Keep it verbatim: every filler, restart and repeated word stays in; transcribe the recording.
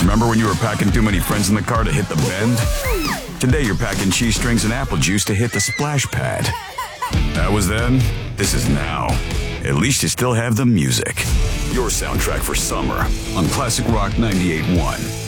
Remember when you were packing too many friends in the car to hit the bend? Today you're packing cheese strings and apple juice to hit the splash pad. That was then, this is now. At least you still have the music. Your soundtrack for summer on Classic Rock ninety-eight point one.